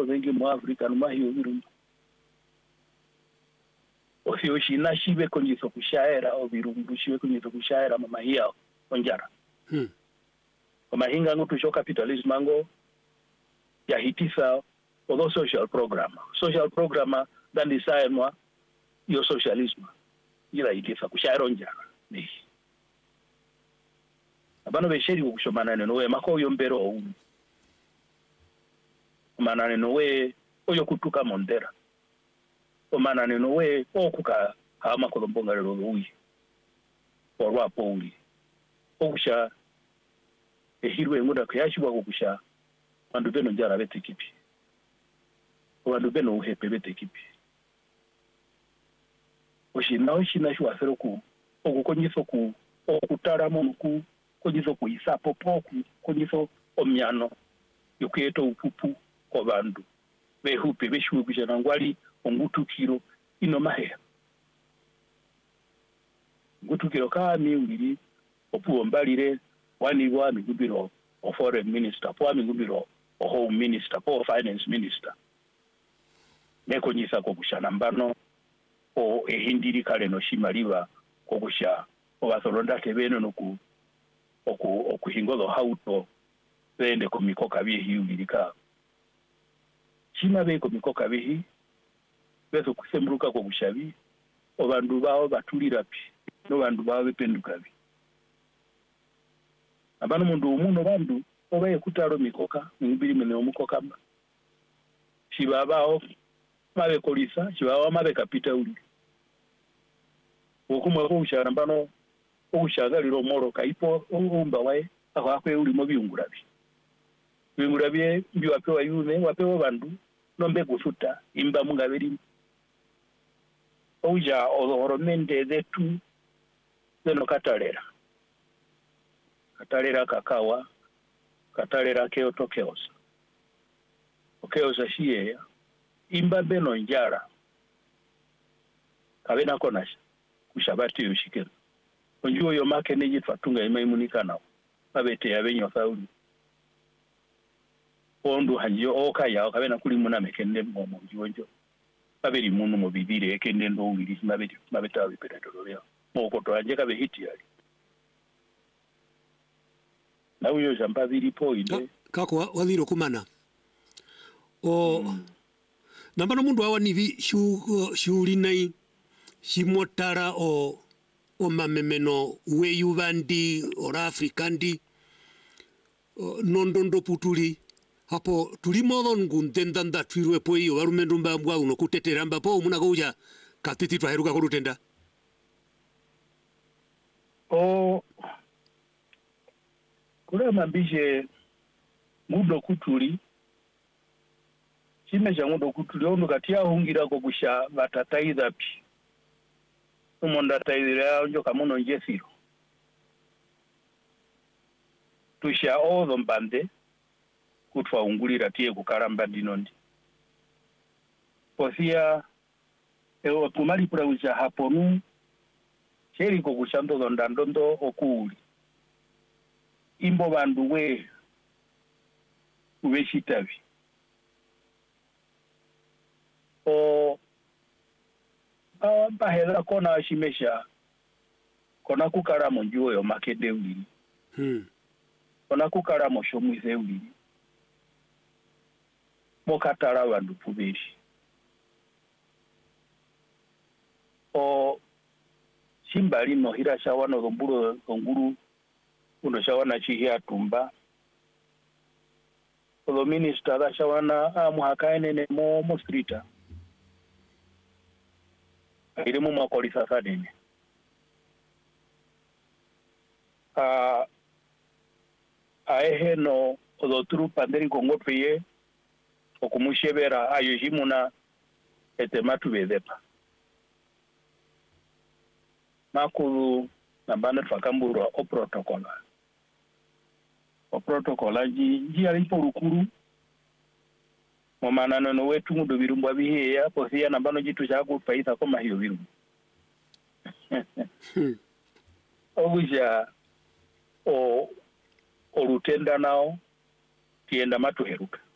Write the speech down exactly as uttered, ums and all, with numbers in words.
malo vengi mu Africa no mahiyo birumbu ofio shina shibe konyiso kushaera o birumbu shibe konyiso kushaera mama hiya onjara hmm mahinga ngo tusho capitalism ngo ya hitisa o social program social program dan isaemwa yo socialism ila hitisa kushaera onjara ni abano besheri okushomana neno we mako yombero o manane nowe oyo kutuka mondera o manane nowe okuka hama kolombonga lero uyi orwa pouli okusha ehirwe ngoda kuyashibwa kokusha bandu beno njara betekipi bandu beno uhepe betekipi oshina oshina shwa seroku okukonyiso ku okutara monku konyiso ku isapo poku konyiso omyano yokuyeto upupu ko bandu behupe beshuwe kujana ngwali ongutukiro ino mahe ngutukiro kami uliri opuo mbalire wani wami ngubiro o foreign minister po ami ngubiro o home minister po finance minister neko nyisa ko kushana mbano o ehindiri kale no shimaliwa ko kusha o basoronda tebeno noku oku okuhingozo hauto bende ko mikoka bihi ulirika chima beko mikoka bihi bezo kusemruka ko kushabi obandu bawo batulira pi no bandu bawo bependuka bi abano mundu umuno bandu obaye kutaro mikoka ngibiri mene omukoka mba shibabao mabe kolisa shibaba mabe kapita uli okumwe ko ushara mbano ushagaliro moro kaipo umba wae akakwe uli mo biungurabi biungurabi mbi wapewa yume wapewa bandu nombe kufuta imba mungabiri oja oloromende zetu zeno katalera katalera kakawa katalera keo tokeosa okeosa shiye imba beno njara kabena konasha kushabati yushikero onjuo yo make neji fatunga imaimunika nao abete yabenyo sauli ondu hanjo okaya kabena kuli muna mekende mo monjonjo babiri munu mo bibire ekende ndo wili mabeti mabeta bipedero lya moko to anje kabe hiti yali na uyo jamba biri po inde kako waliro kumana o mm. nambano mundu awa nivi shu shuli nai shimotara o o mamemeno weyu bandi ora afrikandi nondondo putuli hapo tulimodo ngundendanda twirwe po iyo barumendo mbambwa uno kuteteramba po muna goja katiti twaheruka kurutenda o kule mambije ngudo kutuli chime cha ngudo kutuli ono katia hungira ko kusha batataidha pi umonda taidira njo kamuno njesiro tusha ozo mbande kutwa ungulira tie kukaramba dinondi posia ewo tumali pura uja haponu cheri ko kushando ndondondo okuli imbo bandu we ubeshitavi o ah bahela kona ashimesha kona kukara monjuo yo makede uliri hmm kona kukara moshomuze uliri mokatara bandu pubeshi o shimbali no hirasha wano gomburo nguru uno shawana chihia tumba o minister da shawana amuhakaene ne mo mo streeta ile mu makolisa sadene a ahe no odoturu panderi kongopiye okumushebera ayo himuna etematu bedepa makuru nambana twakamburwa o protocola o protocola ji ji alipo rukuru momana no wetu mudo birumbwa biheya posia nambano jitu chako faida koma hiyo birumbu obuja o olutenda nao tienda matu heruka